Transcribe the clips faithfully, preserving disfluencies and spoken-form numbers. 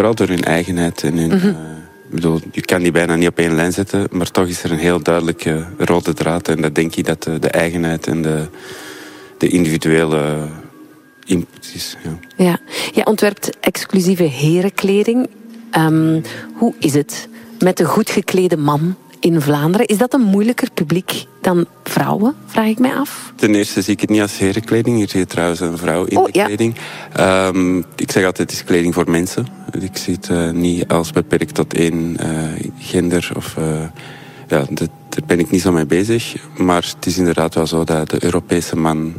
vooral door hun eigenheid. En hun, mm-hmm. uh, ik bedoel, je kan die bijna niet op één lijn zetten, maar toch is er een heel duidelijke rode draad. En dat denk ik dat de, de eigenheid en de, de individuele input is. Ja. Ja. Je ontwerpt exclusieve herenkleding. Um, hoe is het met de goed geklede man in Vlaanderen? Is dat een moeilijker publiek dan vrouwen, vraag ik mij af? Ten eerste zie ik het niet als herenkleding. Hier zie je trouwens een vrouw in oh, de kleding. Ja. Um, ik zeg altijd, het is kleding voor mensen. Ik zie het uh, niet als beperkt tot één uh, gender. Of, uh, ja, dat, daar ben ik niet zo mee bezig. Maar het is inderdaad wel zo dat de Europese man...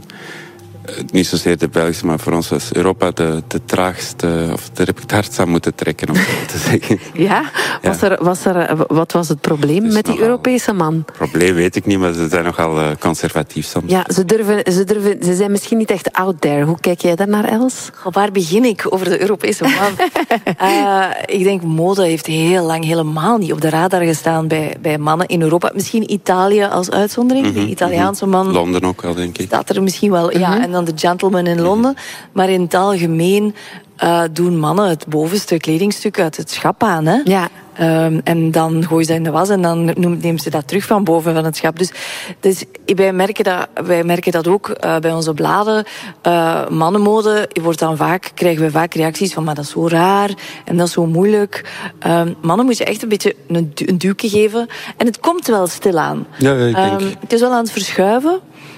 Niet zozeer de Belgische, maar voor ons was Europa de, de traagste, of daar heb ik het hardst aan moeten trekken, om zo te zeggen. Ja? Was ja. Er, was er, wat was het probleem dus met die Europese man? Probleem weet ik niet, maar ze zijn nogal uh, conservatief soms. Ja, ze, durven, ze, durven, ze zijn misschien niet echt out there. Hoe kijk jij daar naar, Els? Goh, waar begin ik over de Europese man? uh, ik denk, mode heeft heel lang helemaal niet op de radar gestaan bij, bij mannen in Europa. Misschien Italië als uitzondering, mm-hmm, die Italiaanse man. Londen ook wel, denk ik. Staat er misschien wel, mm-hmm. ja. En dan de gentleman in Londen. Maar in het algemeen uh, doen mannen het bovenste kledingstuk uit het schap aan. Hè? Ja. Um, en dan gooien ze dat in de was en dan nemen ze dat terug van boven van het schap. Dus, dus wij, merken dat, wij merken dat ook uh, bij onze bladen. Uh, mannenmode wordt dan vaak, krijgen we vaak reacties van maar dat is zo raar en dat is zo moeilijk. Um, mannen moet je echt een beetje een, een duwtje geven. En het komt wel stilaan. Ja, ik denk. Um, het is wel aan het verschuiven.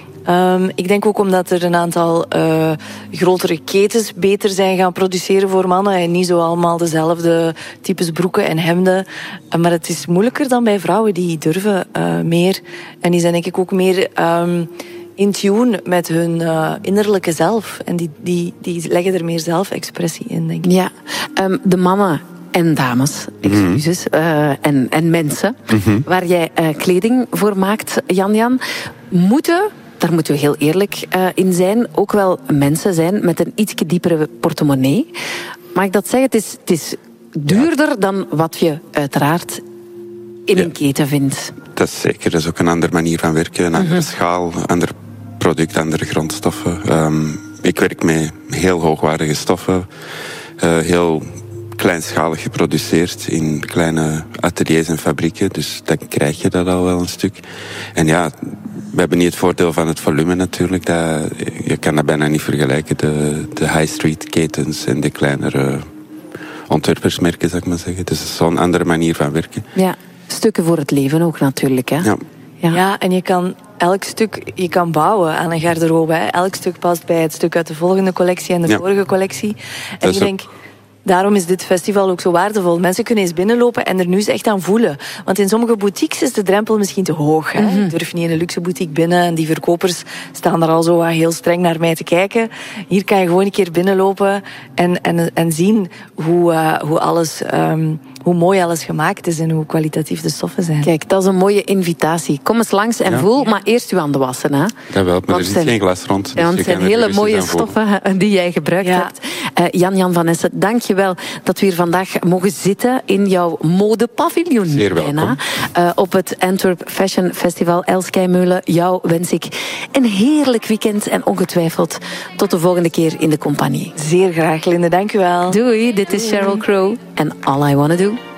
Um, ik denk ook omdat er een aantal uh, grotere ketens beter zijn gaan produceren voor mannen en niet zo allemaal dezelfde types broeken en hemden. Uh, maar het is moeilijker dan bij vrouwen, die durven uh, meer. En die zijn denk ik ook meer um, in tune met hun uh, innerlijke zelf. En die, die, die leggen er meer zelfexpressie in, denk ik. Ja, um, de mannen en dames, excuses, mm-hmm. uh, en, en mensen, mm-hmm. waar jij uh, kleding voor maakt, Jan-Jan, moeten... Daar moeten we heel eerlijk uh, in zijn. Ook wel mensen zijn met een iets diepere portemonnee. Mag ik dat zeggen? Het is, het is duurder ja. dan wat je uiteraard in ja. een keten vindt. Dat is zeker. Dat is ook een andere manier van werken. Een andere mm-hmm. schaal, ander product, andere grondstoffen. Um, ik werk met heel hoogwaardige stoffen. Uh, heel kleinschalig geproduceerd in kleine ateliers en fabrieken. Dus dan krijg je dat al wel een stuk. En ja... We hebben niet het voordeel van het volume natuurlijk. Dat, je kan dat bijna niet vergelijken. De, de high street ketens en de kleinere ontwerpersmerken, zou ik maar zeggen. Dus het is zo'n andere manier van werken. Ja, stukken voor het leven ook natuurlijk. Hè? Ja. Ja. ja, en je kan elk stuk je kan bouwen aan een garderobe. Hè. Elk stuk past bij het stuk uit de volgende collectie en de ja. vorige collectie. En ik denk... Daarom is dit festival ook zo waardevol. Mensen kunnen eens binnenlopen en er nu eens echt aan voelen. Want in sommige boutiques is de drempel misschien te hoog. Hè? Mm-hmm. Ik durf niet in een luxe boutique binnen en die verkopers staan daar al zo heel streng naar mij te kijken. Hier kan je gewoon een keer binnenlopen en, en, en zien hoe, uh, hoe, alles, um, hoe mooi alles gemaakt is en hoe kwalitatief de stoffen zijn. Kijk, dat is een mooie invitatie. Kom eens langs en ja. voel, maar eerst uw handen wassen. Hè? Dat wel, maar want er zit geen glas rond. Dus ja, want het zijn hele mooie stoffen die jij gebruikt ja. hebt. Uh, Jan-Jan van Essen, dank je wel dat we hier vandaag mogen zitten in jouw modepaviljoen. Zeer welkom. Uh, op het Antwerp Fashion Festival. Els Keimeulen, jou wens ik een heerlijk weekend en ongetwijfeld tot de volgende keer in de compagnie. Zeer graag, Linde. Dank u wel. Doei, dit is Sheryl Crow en All I Wanna Do.